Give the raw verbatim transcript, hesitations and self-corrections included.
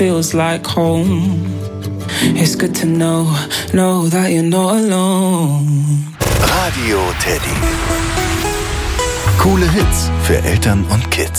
feels like home. It's good to know, know that you're not alone. Radio Teddy. Coole Hits für Eltern und Kids.